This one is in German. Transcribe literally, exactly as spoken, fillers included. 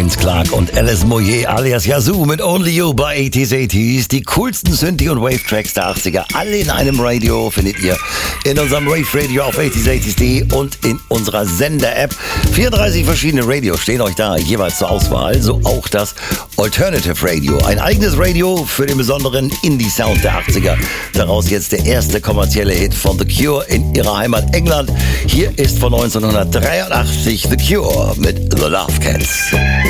Vince Clarke und Alice Moyer alias Yazoo mit Only You bei achtziger achtziger. Die coolsten Synthie- und Wave-Tracks der achtziger, alle in einem Radio, findet ihr in unserem Wave-Radio auf achtziger achtziger punkt de und in unserer Sender-App. vierunddreißig verschiedene Radios stehen euch da jeweils zur Auswahl, so auch das Alternative Radio. Ein eigenes Radio für den besonderen Indie-Sound der achtziger. Daraus jetzt der erste kommerzielle Hit von The Cure in ihrer Heimat England. Hier ist von neunzehnhundertdreiundachtzig The Cure mit The Love Cats.